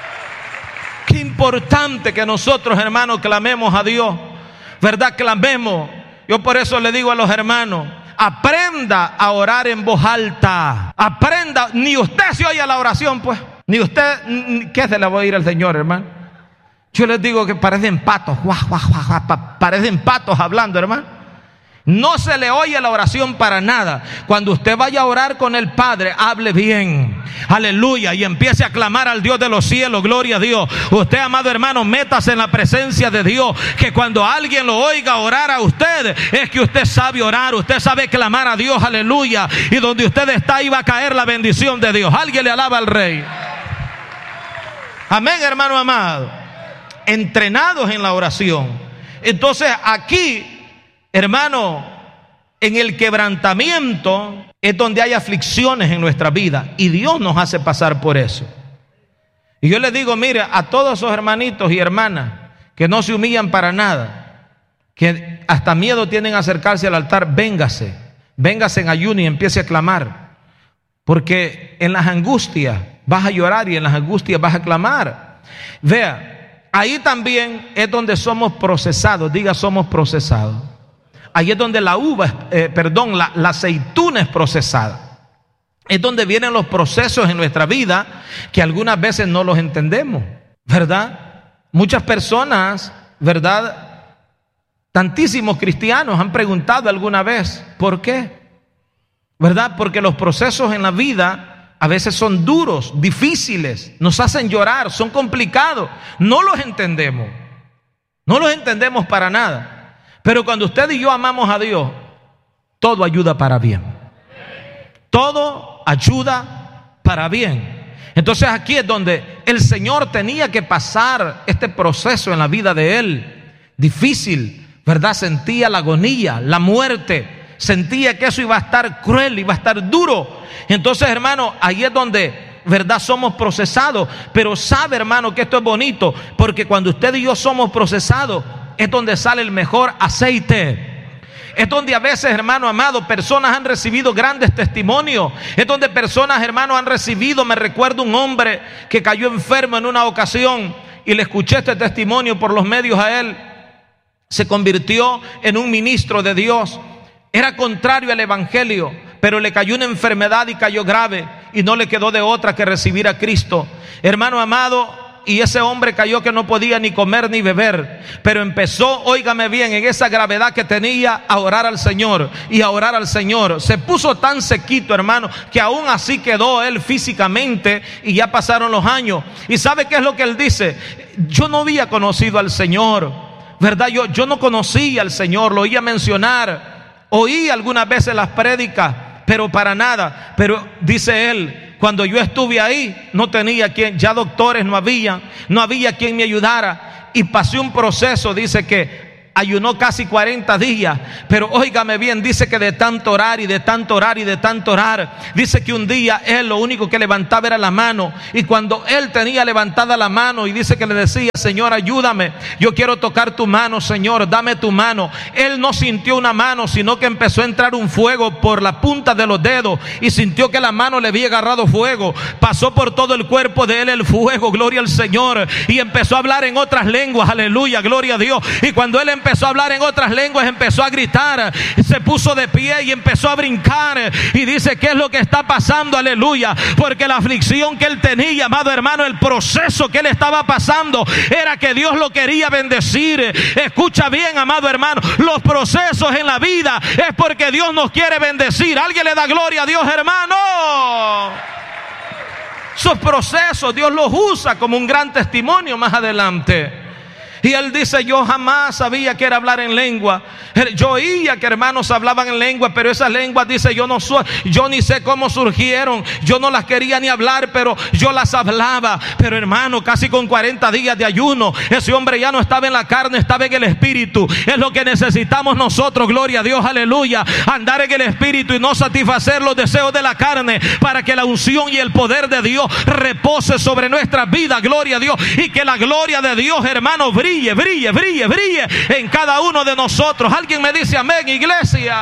Speaker 1: Qué importante que nosotros, hermanos, clamemos a Dios, ¿verdad? Clamemos. Yo por eso le digo a los hermanos: aprenda a orar en voz alta. Aprenda. Ni usted se oye la oración, pues. Ni usted, ¿qué se le va a oír al Señor, hermano? Yo les digo que parecen patos, parecen patos hablando, hermano. No se le oye la oración para nada. Cuando usted vaya a orar con el Padre, hable bien, aleluya, y empiece a clamar al Dios de los cielos, gloria a Dios. Usted, amado hermano, métase en la presencia de Dios, que cuando alguien lo oiga orar a usted, es que usted sabe orar, usted sabe clamar a Dios, aleluya. Y donde usted está, ahí va a caer la bendición de Dios. Alguien le alaba al Rey. Amén, hermano amado. Entrenados en la oración. Entonces aquí, hermano, en el quebrantamiento es donde hay aflicciones en nuestra vida, y Dios nos hace pasar por eso. Y yo les digo, mire, a todos esos hermanitos y hermanas que no se humillan para nada, que hasta miedo tienen a acercarse al altar, véngase en ayuno y empiece a clamar, porque en las angustias vas a llorar y en las angustias vas a clamar. Vea, ahí también es donde somos procesados. Diga, somos procesados. Ahí es donde la aceituna es procesada. Es donde vienen los procesos en nuestra vida que algunas veces no los entendemos, ¿verdad? Muchas personas, ¿verdad? Tantísimos cristianos han preguntado alguna vez, ¿por qué? ¿Verdad? Porque los procesos en la vida a veces son duros, difíciles, nos hacen llorar, son complicados. No los entendemos. No los entendemos para nada. Pero cuando usted y yo amamos a Dios, todo ayuda para bien. Todo ayuda para bien. Entonces aquí es donde el Señor tenía que pasar este proceso en la vida de él. Difícil, ¿verdad? Sentía la agonía, la muerte. Sentía que eso iba a estar cruel, iba a estar duro. Entonces, hermano, ahí es donde, ¿verdad?, somos procesados. Pero sabe, hermano, que esto es bonito, porque cuando usted y yo somos procesados, es donde sale el mejor aceite. Es donde a veces, hermano amado, personas han recibido grandes testimonios. Es donde personas, hermano, han recibido. Me recuerdo un hombre que cayó enfermo en una ocasión y le escuché este testimonio por los medios a él. Se convirtió en un ministro de Dios. Era contrario al evangelio, pero le cayó una enfermedad y cayó grave, y no le quedó de otra que recibir a Cristo, hermano amado. Y ese hombre cayó que no podía ni comer ni beber, pero empezó, óigame bien, en esa gravedad que tenía, a orar al Señor y a orar al Señor. Se puso tan sequito, hermano, que aún así quedó él físicamente, y ya pasaron los años. ¿Y sabe qué es lo que él dice? Yo no había conocido al Señor, ¿verdad? Yo no conocía al Señor, lo oía mencionar, oí algunas veces las prédicas, pero para nada. Pero dice él, cuando yo estuve ahí, no tenía quien, ya doctores no había quien me ayudara. Y pasé un proceso, dice que ayunó casi 40 días, pero óigame bien, dice que de tanto orar y de tanto orar y de tanto orar, dice que un día él lo único que levantaba era la mano, y cuando él tenía levantada la mano, y dice que le decía: Señor, ayúdame, yo quiero tocar tu mano, Señor, dame tu mano. Él no sintió una mano, sino que empezó a entrar un fuego por la punta de los dedos, y sintió que la mano le había agarrado fuego. Pasó por todo el cuerpo de él el fuego, gloria al Señor, y empezó a hablar en otras lenguas, aleluya, gloria a Dios. Y cuando él empezó a hablar en otras lenguas, empezó a gritar, se puso de pie y empezó a brincar, y dice: ¿qué es lo que está pasando? Aleluya, porque la aflicción que él tenía, amado hermano, el proceso que él estaba pasando, era que Dios lo quería bendecir. Escucha bien, amado hermano, los procesos en la vida es porque Dios nos quiere bendecir. ¿Alguien le da gloria a Dios, hermano? Esos procesos Dios los usa como un gran testimonio más adelante. Y él dice: yo jamás sabía que era hablar en lengua. Yo oía que hermanos hablaban en lengua, pero esas lenguas, dice, yo ni sé cómo surgieron. Yo no las quería ni hablar, pero yo las hablaba. Pero hermano, casi con 40 días de ayuno, ese hombre ya no estaba en la carne, estaba en el espíritu. Es lo que necesitamos nosotros, gloria a Dios, aleluya. Andar en el espíritu y no satisfacer los deseos de la carne, para que la unción y el poder de Dios repose sobre nuestras vidas, gloria a Dios. Y que la gloria de Dios, hermano, brille en cada uno de nosotros. Alguien me dice amén, iglesia.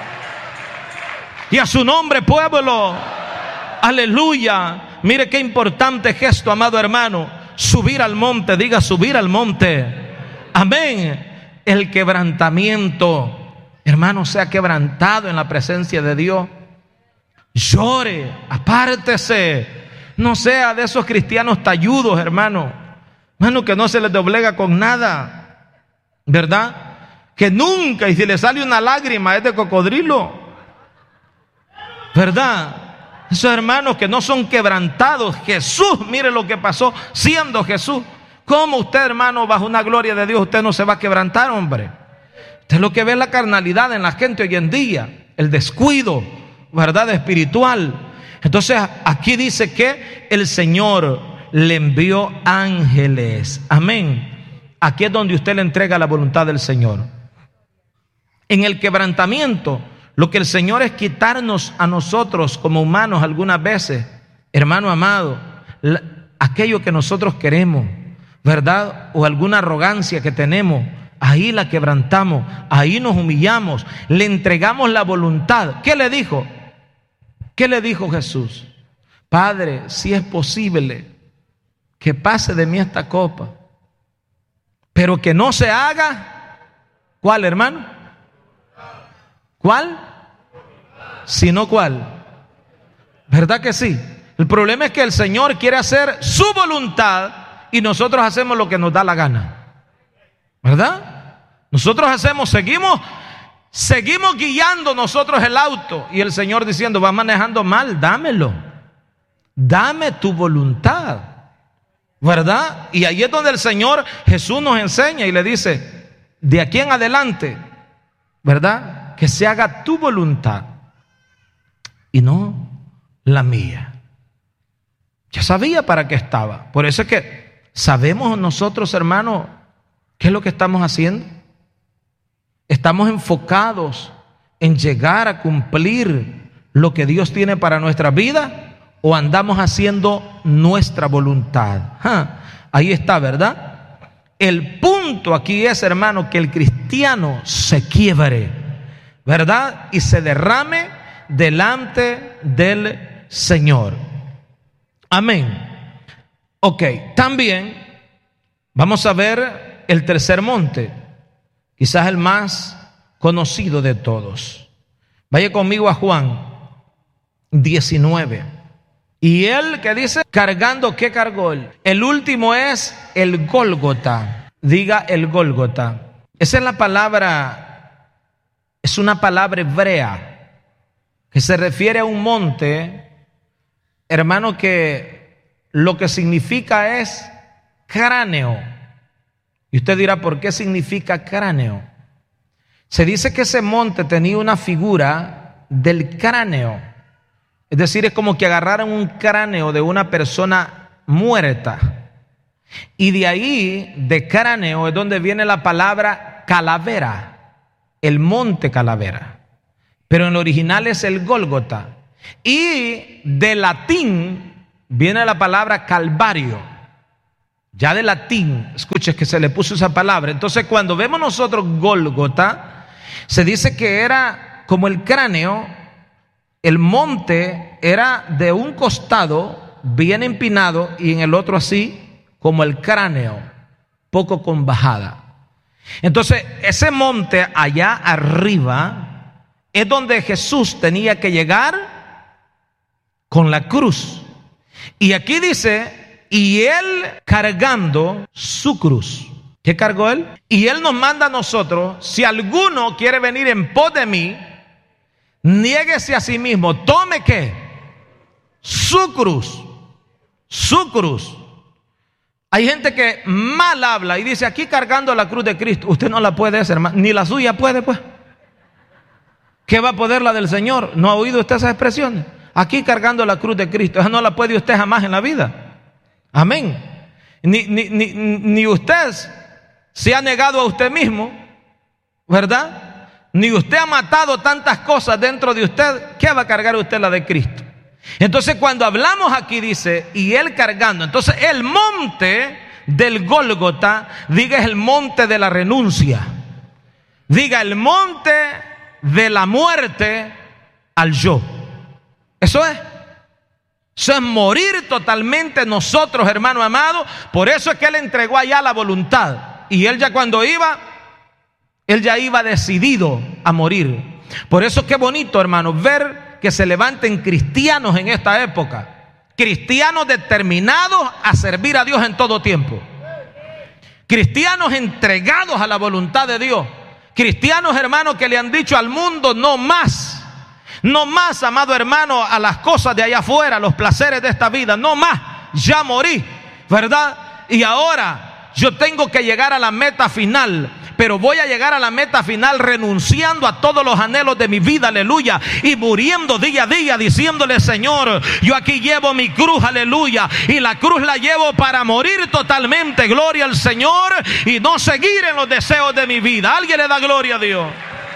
Speaker 1: Y a su nombre, pueblo, aleluya. Mire qué importante gesto, amado hermano, subir al monte. Diga: subir al monte. Amén. El quebrantamiento, hermano, sea quebrantado en la presencia de Dios. Llore, apártese. No sea de esos cristianos talludos, hermano, que no se les doblega con nada, ¿verdad? Que nunca, y si le sale una lágrima, es de cocodrilo, ¿verdad? Esos hermanos que no son quebrantados. Jesús, mire lo que pasó siendo Jesús. ¿Cómo usted, hermano, bajo una gloria de Dios, usted no se va a quebrantar, hombre? Usted es lo que ve, la carnalidad en la gente hoy en día, el descuido, ¿verdad?, espiritual. Entonces aquí dice que el Señor le envió ángeles. Amén. Aquí es donde usted le entrega la voluntad del Señor. En el quebrantamiento, lo que el Señor es quitarnos a nosotros como humanos algunas veces, hermano amado, aquello que nosotros queremos, ¿verdad? O alguna arrogancia que tenemos, ahí la quebrantamos, ahí nos humillamos, le entregamos la voluntad. ¿Qué le dijo? ¿Qué le dijo Jesús? Padre, si es posible, que pase de mí esta copa, pero que no se haga. ¿Cuál, hermano? ¿Cuál? Sino ¿cuál? ¿Verdad que sí? El problema es que el Señor quiere hacer su voluntad y nosotros hacemos lo que nos da la gana, ¿verdad? Nosotros seguimos guiando nosotros el auto, y el Señor diciendo: vas manejando mal, dámelo, dame tu voluntad, ¿verdad? Y ahí es donde el Señor Jesús nos enseña y le dice: de aquí en adelante, ¿verdad?, que se haga tu voluntad y no la mía. Ya sabía para qué estaba. Por eso es que sabemos nosotros, hermanos, qué es lo que estamos haciendo. Estamos enfocados en llegar a cumplir lo que Dios tiene para nuestra vida, o andamos haciendo nuestra voluntad. Ahí está, ¿verdad? El punto aquí es, hermano, que el cristiano se quiebre, ¿verdad? Y se derrame delante del Señor. Amén. Ok, también vamos a ver el tercer monte, quizás el más conocido de todos. Vaya conmigo a Juan 19. Y él, ¿qué dice? Cargando, ¿qué cargó él? El último es el Gólgota. Diga el Gólgota. Esa es la palabra, es una palabra hebrea que se refiere a un monte, hermano, que lo que significa es cráneo. Y usted dirá, ¿por qué significa cráneo? Se dice que ese monte tenía una figura del cráneo. Es decir, es como que agarraran un cráneo de una persona muerta. Y de ahí, de cráneo, es donde viene la palabra calavera, el monte calavera. Pero en el original es el Gólgota. Y de latín viene la palabra calvario. Ya de latín, escuche que se le puso esa palabra. Entonces cuando vemos nosotros Gólgota, se dice que era como el cráneo. El monte era de un costado bien empinado y en el otro así como el cráneo, poco con bajada. Entonces ese monte allá arriba es donde Jesús tenía que llegar con la cruz. Y aquí dice, y él cargando su cruz. ¿Qué cargó él? Y él nos manda a nosotros, si alguno quiere venir en pos de mí, niéguese a sí mismo, tome ¿qué? Su cruz. Su cruz. Hay gente que mal habla y dice, aquí cargando la cruz de Cristo. Usted no la puede hacer, hermano, ni la suya puede, pues. ¿Qué va a poder la del Señor? ¿No ha oído usted esas expresiones? Aquí cargando la cruz de Cristo. Esa no la puede usted jamás en la vida. Amén. Ni usted se ha negado a usted mismo, ¿verdad? Ni usted ha matado tantas cosas dentro de usted. ¿Qué va a cargar usted la de Cristo? Entonces cuando hablamos aquí dice, y él cargando. Entonces el monte del Gólgota, diga, es el monte de la renuncia. Diga, el monte de la muerte al yo. Eso es. Eso es morir totalmente nosotros, hermano amado. Por eso es que él entregó allá la voluntad. Y él ya cuando iba, él ya iba decidido a morir. Por eso es que bonito, hermano, ver que se levanten cristianos en esta época. Cristianos determinados a servir a Dios en todo tiempo. Cristianos entregados a la voluntad de Dios. Cristianos, hermanos, que le han dicho al mundo, no más. No más, amado hermano, a las cosas de allá afuera, los placeres de esta vida. No más, ya morí, ¿verdad? Y ahora yo tengo que llegar a la meta final. Pero voy a llegar a la meta final renunciando a todos los anhelos de mi vida, aleluya. Y muriendo día a día diciéndole, Señor, yo aquí llevo mi cruz, aleluya. Y la cruz la llevo para morir totalmente, gloria al Señor. Y no seguir en los deseos de mi vida. ¿Alguien le da gloria a Dios?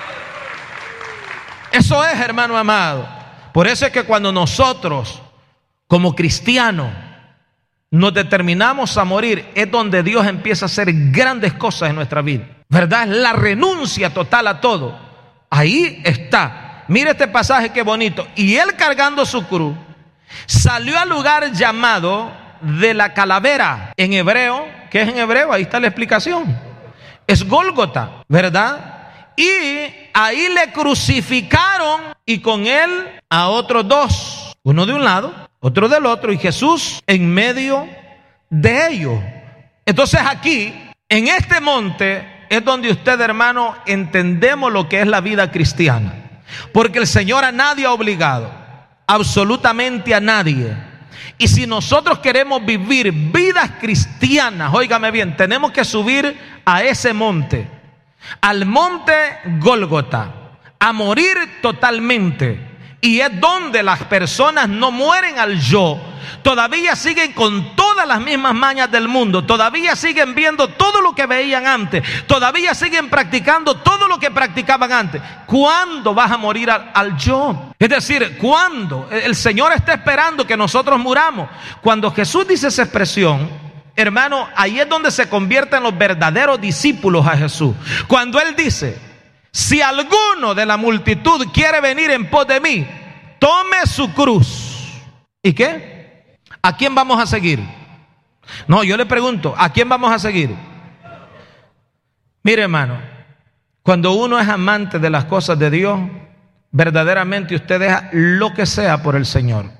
Speaker 1: Eso es, hermano amado. Por eso es que cuando nosotros, como cristianos, nos determinamos a morir, es donde Dios empieza a hacer grandes cosas en nuestra vida, ¿verdad? Es la renuncia total a todo. Ahí está. Mire este pasaje qué bonito. Y él cargando su cruz salió al lugar llamado de la calavera. En hebreo, ¿qué es en hebreo? Ahí está la explicación. Es Gólgota, ¿verdad? Y ahí le crucificaron y con él a otros dos, uno de un lado, otro del otro, y Jesús en medio de ellos. Entonces aquí, en este monte, es donde usted, hermano, entendemos lo que es la vida cristiana. Porque el Señor a nadie ha obligado, absolutamente a nadie. Y si nosotros queremos vivir vidas cristianas, óigame bien, tenemos que subir a ese monte, al monte Gólgota, a morir totalmente. Y es donde las personas no mueren al yo. Todavía siguen con todas las mismas mañas del mundo. Todavía siguen viendo todo lo que veían antes. Todavía siguen practicando todo lo que practicaban antes. ¿Cuándo vas a morir al yo? Es decir, ¿cuándo? El Señor está esperando que nosotros muramos. Cuando Jesús dice esa expresión, hermano, ahí es donde se convierten los verdaderos discípulos a Jesús. Cuando Él dice, si alguno de la multitud quiere venir en pos de mí, tome su cruz. ¿Y qué? ¿A quién vamos a seguir? No, yo le pregunto, ¿a quién vamos a seguir? Mire, hermano, cuando uno es amante de las cosas de Dios, verdaderamente usted deja lo que sea por el Señor.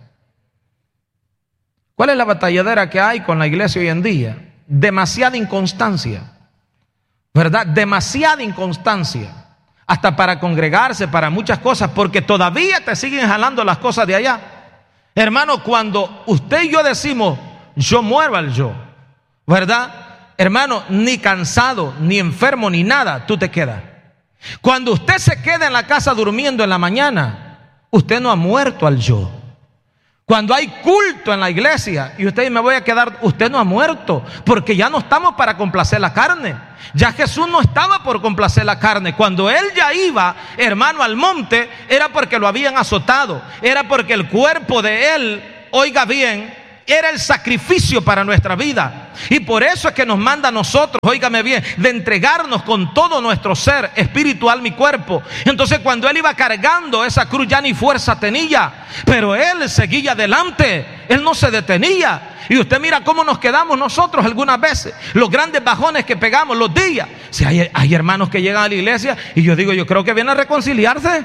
Speaker 1: ¿Cuál es la batalladera que hay con la iglesia hoy en día? Demasiada inconstancia, ¿verdad? Demasiada inconstancia. Hasta para congregarse, para muchas cosas, porque todavía te siguen jalando las cosas de allá. Hermano, cuando usted y yo decimos, yo muero al yo, ¿verdad? hermano, ni cansado, ni enfermo, ni nada, tú te quedas. Cuando usted se queda en la casa durmiendo en la mañana, usted no ha muerto al yo. Cuando hay culto en la iglesia y usted me voy a quedar, usted no ha muerto, porque ya no estamos para complacer la carne. Ya Jesús no estaba por complacer la carne. Cuando Él ya iba, hermano, al monte, era porque lo habían azotado, era porque el cuerpo de Él, oiga bien, era el sacrificio para nuestra vida. Y por eso es que nos manda a nosotros, óigame bien, de entregarnos con todo nuestro ser, espiritual, mi cuerpo. Entonces cuando Él iba cargando esa cruz, ya ni fuerza tenía, pero Él seguía adelante, Él no se detenía. Y usted mira cómo nos quedamos nosotros algunas veces, los grandes bajones que pegamos, los días. Si hay hermanos que llegan a la iglesia y yo digo, yo creo que vienen a reconciliarse.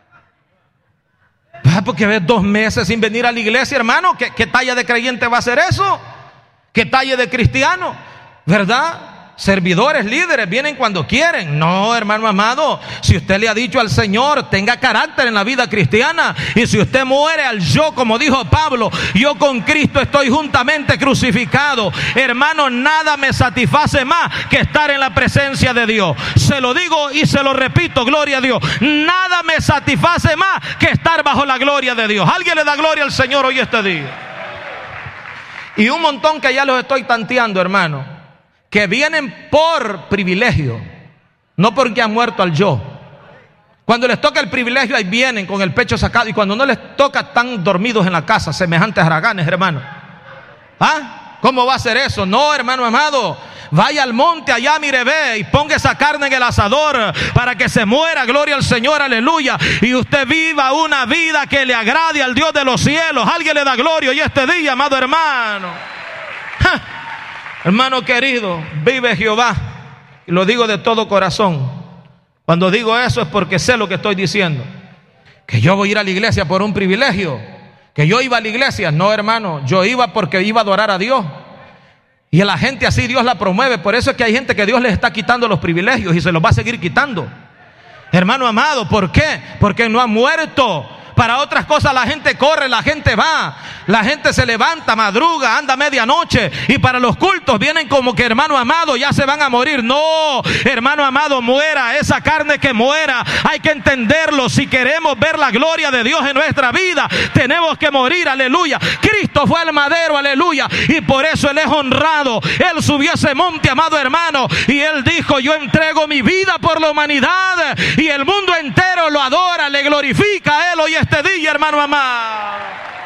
Speaker 1: Porque ves 2 meses sin venir a la iglesia, hermano. ¿Qué talla de creyente va a ser eso? ¿Qué talla de cristiano? ¿Verdad? Servidores, líderes, vienen cuando quieren. No, hermano amado, si usted le ha dicho al Señor, tenga carácter en la vida cristiana. Y si usted muere al yo, como dijo Pablo, yo con Cristo estoy juntamente crucificado. Hermano, nada me satisface más que estar en la presencia de Dios. Se lo digo y se lo repito, gloria a Dios. Nada me satisface más que estar bajo la gloria de Dios. ¿Alguien le da gloria al Señor hoy este día? Y un montón que ya los estoy tanteando, hermano, que vienen por privilegio, no porque han muerto al yo. Cuando les toca el privilegio, ahí vienen con el pecho sacado, y cuando no les toca, están dormidos en la casa, semejantes haraganes, hermano. ¿Ah? ¿Cómo va a ser eso? No, hermano amado, vaya al monte allá, mire, ve, y ponga esa carne en el asador para que se muera, gloria al Señor, aleluya, y usted viva una vida que le agrade al Dios de los cielos. Alguien le da gloria hoy este día, amado hermano. ¡Ja! Hermano querido, vive Jehová, y lo digo de todo corazón. Cuando digo eso es porque sé lo que estoy diciendo. Que yo voy a ir a la iglesia por un privilegio, que yo iba a la iglesia. No, hermano, yo iba porque iba a adorar a Dios. Y a la gente así Dios la promueve. Por eso es que hay gente que Dios les está quitando los privilegios y se los va a seguir quitando. Hermano amado, ¿por qué? Porque no ha muerto. Para otras cosas la gente corre, la gente va, la gente se levanta, madruga, anda a medianoche, y para los cultos vienen como que, hermano amado, ya se van a morir. No, hermano amado, muera esa carne, que muera. Hay que entenderlo. Si queremos ver la gloria de Dios en nuestra vida, tenemos que morir, aleluya. Cristo fue al madero, aleluya, y por eso Él es honrado. Él subió a ese monte, amado hermano, y Él dijo, yo entrego mi vida por la humanidad, y el mundo entero lo adora, le glorifica a Él hoy este día, hermano amado.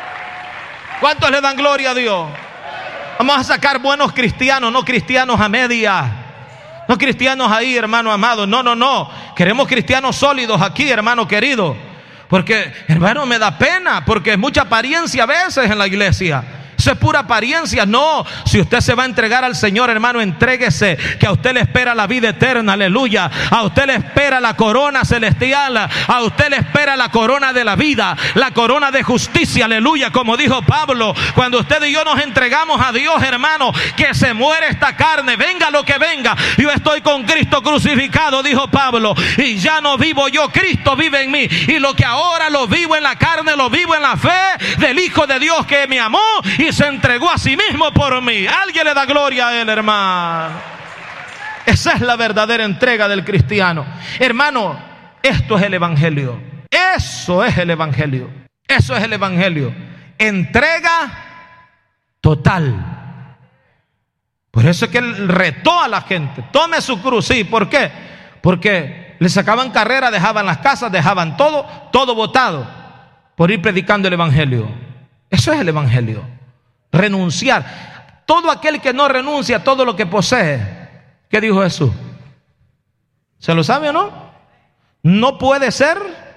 Speaker 1: ¿Cuántos le dan gloria a Dios? Vamos a sacar buenos cristianos, no cristianos a media, no cristianos ahí, hermano amado. No. Queremos cristianos sólidos aquí, hermano querido. Porque, hermano, me da pena, porque es mucha apariencia a veces en la iglesia. Eso es pura apariencia. No, si usted se va a entregar al Señor, hermano, entréguese, que a usted le espera la vida eterna, aleluya. A usted le espera la corona celestial, a usted le espera la corona de la vida, la corona de justicia, aleluya. Como dijo Pablo, cuando usted y yo nos entregamos a Dios, hermano, que se muere esta carne, venga lo que venga. Yo estoy con Cristo crucificado, dijo Pablo, y ya no vivo yo, Cristo vive en mí. Y lo que ahora lo vivo en la carne, lo vivo en la fe del Hijo de Dios que me amó y se entregó a sí mismo por mí. Alguien le da gloria a Él, hermano. Esa es la verdadera entrega del cristiano. Hermano, esto es el evangelio. Eso es el evangelio. Eso es el evangelio. Entrega total. Por eso es que Él retó a la gente. Tome su cruz. Sí, ¿por qué? Porque le sacaban carrera, dejaban las casas, dejaban todo botado por ir predicando el evangelio. Eso es el evangelio. Renunciar. Todo aquel que no renuncia a todo lo que posee. ¿Qué dijo Jesús? ¿Se lo sabe o no? No puede ser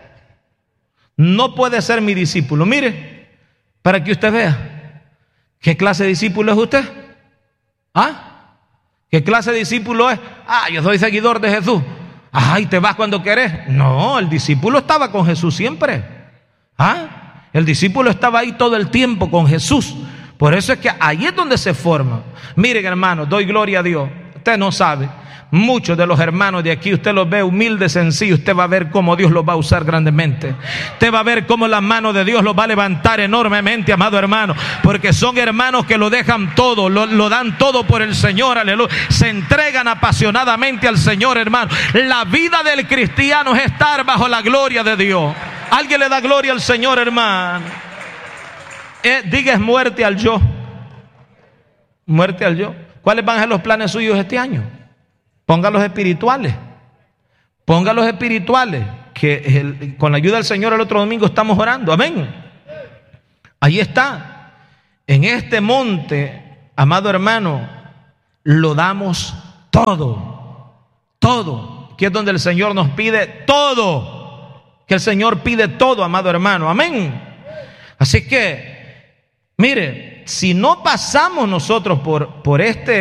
Speaker 1: mi discípulo. Mire, para que usted vea qué clase de discípulo es usted. ¿Ah? ¿Qué clase de discípulo es? Yo soy seguidor de Jesús. Y te vas cuando querés. No, el discípulo estaba con Jesús siempre. El discípulo estaba ahí todo el tiempo con Jesús. Por eso es que ahí es donde se forma. Miren, hermano, doy gloria a Dios. Usted no sabe. Muchos de los hermanos de aquí, usted los ve humildes, sencillos. Usted va a ver cómo Dios los va a usar grandemente. Usted va a ver cómo la mano de Dios los va a levantar enormemente, amado hermano. Porque son hermanos que lo dejan todo, lo dan todo por el Señor, aleluya. Se entregan apasionadamente al Señor, hermano. La vida del cristiano es estar bajo la gloria de Dios. ¿Alguien le da gloria al Señor, hermano? Diga, es muerte al yo. Muerte al yo. ¿Cuáles van a ser los planes suyos este año? Póngalos espirituales. Póngalos espirituales. Que con la ayuda del Señor el otro domingo estamos orando. Amén. Ahí está. En este monte, amado hermano, lo damos todo. Todo. Que es donde el Señor nos pide todo. Que el Señor pide todo, amado hermano. Amén. Así que, mire, si no pasamos nosotros por este